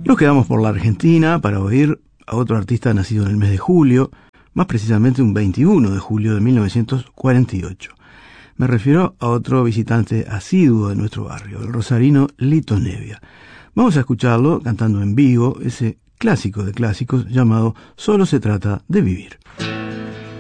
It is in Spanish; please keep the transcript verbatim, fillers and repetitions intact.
Nos quedamos por la Argentina para oír a otro artista nacido en el mes de julio, más precisamente un veintiuno de julio de mil novecientos cuarenta y ocho. Me refiero a otro visitante asiduo de nuestro barrio, el rosarino Lito Nebbia. Vamos a escucharlo cantando en vivo ese clásico de clásicos llamado Solo se trata de vivir.